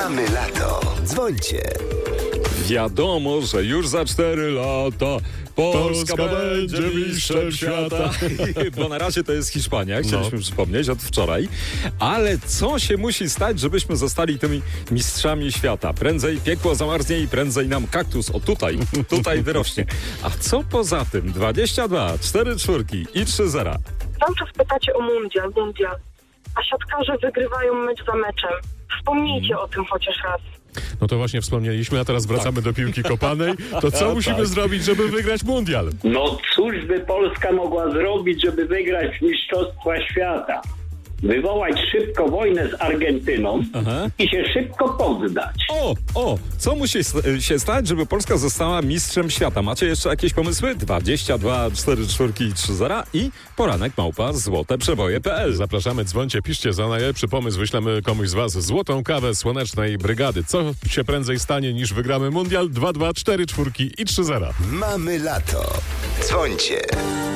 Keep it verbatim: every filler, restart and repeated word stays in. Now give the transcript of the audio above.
Mamy lato. Dzwońcie. Wiadomo, że już za cztery lata Polska, Polska będzie mistrzem świata. Bo na razie to jest Hiszpania, chcieliśmy No. przypomnieć od wczoraj. Ale co się musi stać, żebyśmy zostali tymi mistrzami świata? Prędzej piekło zamarznie i prędzej nam kaktus, o tutaj, tutaj wyrośnie. A co poza tym? dwadzieścia dwa, cztery czwórki i trzy zera. Cały czas pytacie o mundial, mundial, a siatkarze wygrywają mecz za meczem. Wspomnijcie o tym chociaż raz. No to właśnie wspomnieliśmy, a teraz wracamy do piłki kopanej. To co musimy Tak. zrobić, żeby wygrać mundial? No cóż by Polska mogła zrobić, żeby wygrać Mistrzostwa Świata? Wywołać szybko wojnę z Argentyną Aha. i się szybko poddać. O, o, co musi s- się stać, żeby Polska została mistrzem świata? Macie jeszcze jakieś pomysły? dwadzieścia dwa, cztery czwórki i trzy zera i poranek małpa złote przeboje kropka p l. Zapraszamy, dzwońcie, piszcie za najlepszy pomysł. Wyślemy komuś z was złotą kawę Słonecznej Brygady. Co się prędzej stanie niż wygramy mundial? dwa dwa, cztery czwórki i trzy zera. Mamy lato. Dzwońcie.